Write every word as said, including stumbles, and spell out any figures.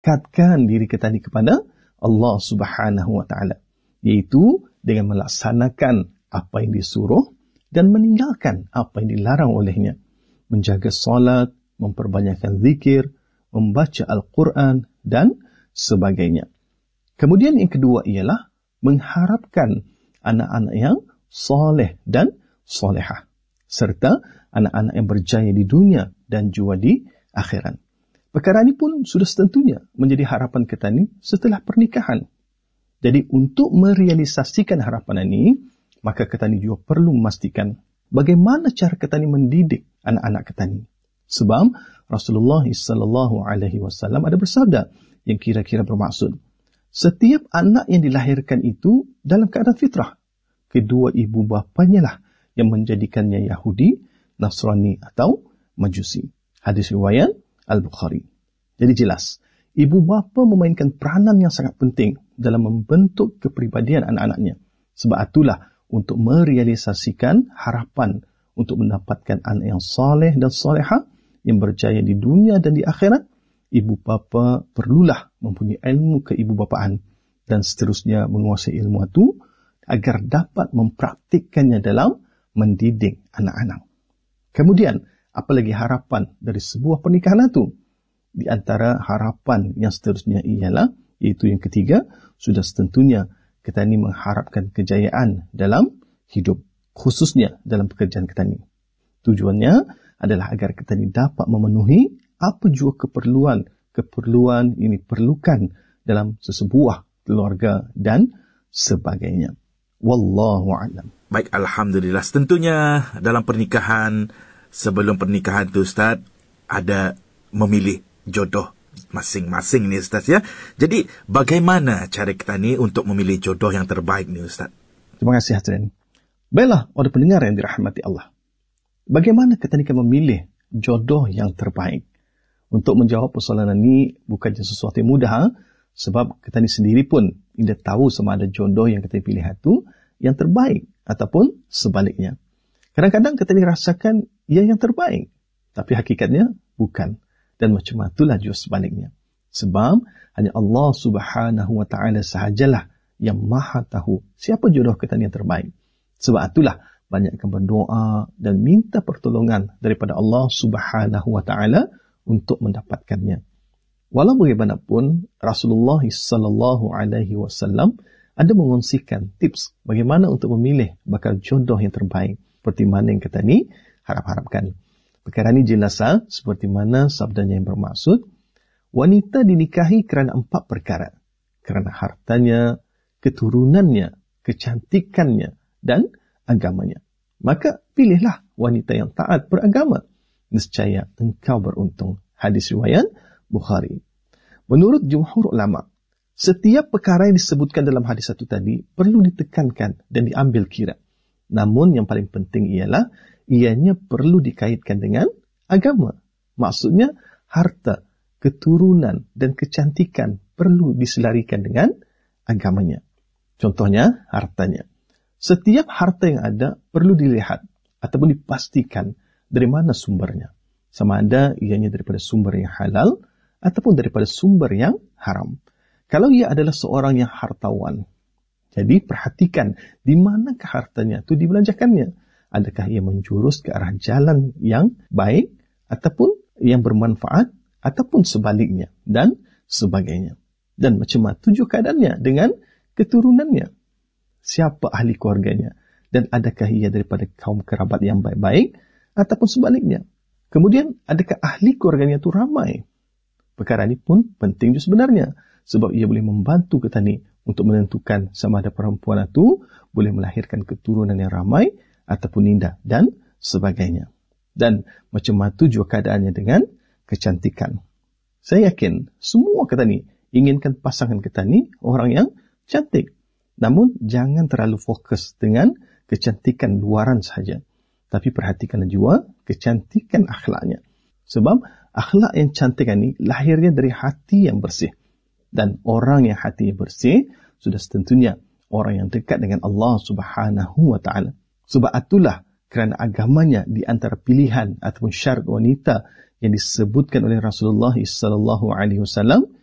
mendekatkan diri kita ni kepada Allah Subhanahu wa taala, iaitu dengan melaksanakan apa yang disuruh dan meninggalkan apa yang dilarang olehnya, menjaga solat, memperbanyakkan zikir, membaca Al-Quran dan sebagainya. Kemudian yang kedua ialah mengharapkan anak-anak yang soleh dan solehah, serta anak-anak yang berjaya di dunia dan juga di akhirat. Perkara ini pun sudah setentunya menjadi harapan kita ni setelah pernikahan. Jadi untuk merealisasikan harapan ini, maka kita ni juga perlu memastikan bagaimana cara kita ni mendidik anak-anak kita ni. Sebab Rasulullah sallallahu alaihi wasallam ada bersabda yang kira-kira bermaksud, setiap anak yang dilahirkan itu dalam keadaan fitrah. Kedua ibu bapanya lah yang menjadikannya Yahudi, Nasrani atau Majusi. Hadis riwayat Al-Bukhari. Jadi jelas, ibu bapa memainkan peranan yang sangat penting dalam membentuk kepribadian anak-anaknya. Sebab itulah untuk merealisasikan harapan untuk mendapatkan anak yang soleh dan solehah, yang berjaya di dunia dan di akhirat, ibu bapa perlulah mempunyai ilmu keibubapaan dan seterusnya menguasai ilmu itu agar dapat mempraktikkannya dalam mendidik anak-anak. Kemudian, apalagi harapan dari sebuah pernikahan itu? Di antara harapan yang seterusnya ialah, iaitu yang ketiga, sudah setentunya kita ini mengharapkan kejayaan dalam hidup, khususnya dalam pekerjaan kita ini. Tujuannya adalah agar kita ini dapat memenuhi apa juga keperluan keperluan ini perlukan dalam sesebuah keluarga dan sebagainya. Wallahu a'lam. Baik, alhamdulillah. Tentunya dalam pernikahan, sebelum pernikahan tu Ustaz, ada memilih jodoh masing-masing ni Ustaz ya. Jadi bagaimana cara kita ni untuk memilih jodoh yang terbaik ni Ustaz? Terima kasih hadirin. Baiklah, oleh pendengar yang dirahmati Allah, bagaimana kita ni akan memilih jodoh yang terbaik? Untuk menjawab persoalan ini bukannya sesuatu yang mudah, ha? Sebab kita ni sendiri pun tidak tahu sama ada jodoh yang kita pilih itu yang terbaik ataupun sebaliknya. Kadang-kadang kita ni rasakan ia yang terbaik, tapi hakikatnya bukan. Dan macam itulah juga sebaliknya. Sebab hanya Allah Subhanahu wa taala sahajalah yang maha tahu siapa jodoh kita ni yang terbaik. Sebab itulah banyakkan berdoa dan minta pertolongan daripada Allah Subhanahu wa taala untuk mendapatkannya. Walau bagaimanapun, Rasulullah sallallahu alaihi wasallam ada mengongsikan tips bagaimana untuk memilih bakal jodoh yang terbaik, seperti mana yang kita ni harap-harapkan. Perkara ini jelas seperti mana sabdanya yang bermaksud, wanita dinikahi kerana empat perkara. Kerana hartanya, keturunannya, kecantikannya, dan agamanya. Maka pilihlah wanita yang taat beragama. Nescaya engkau beruntung. Hadis riwayat Bukhari. Menurut jumhur ulama, setiap perkara yang disebutkan dalam hadis itu tadi perlu ditekankan dan diambil kira. Namun yang paling penting ialah ianya perlu dikaitkan dengan agama. Maksudnya harta, keturunan dan kecantikan perlu diselarikan dengan agamanya. Contohnya hartanya. Setiap harta yang ada perlu dilihat ataupun dipastikan dari mana sumbernya. Sama ada ianya daripada sumber yang halal ataupun daripada sumber yang haram. Kalau ia adalah seorang yang hartawan, jadi perhatikan di manakah hartanya itu dibelanjakannya. Adakah ia menjurus ke arah jalan yang baik ataupun yang bermanfaat ataupun sebaliknya dan sebagainya. Dan macam mana tujuh keadaannya dengan keturunannya. Siapa ahli keluarganya dan adakah ia daripada kaum kerabat yang baik-baik ataupun sebaliknya. Kemudian adakah ahli keluarganya itu ramai? Perkara ini pun penting juga sebenarnya sebab ia boleh membantu kita ni untuk menentukan sama ada perempuan itu boleh melahirkan keturunan yang ramai ataupun indah dan sebagainya. Dan macam mana juga keadaannya dengan kecantikan. Saya yakin semua kita ni inginkan pasangan kita ni orang yang cantik. Namun jangan terlalu fokus dengan kecantikan luaran sahaja. Tapi perhatikanlah juga kecantikan akhlaknya. Sebab akhlak yang cantik ini lahirnya dari hati yang bersih. Dan orang yang hatinya bersih sudah setentunya orang yang dekat dengan Allah Subhanahu wa taala. Sebab itulah kerana agamanya di antara pilihan ataupun syarat wanita yang disebutkan oleh Rasulullah sallallahu alaihi wasallam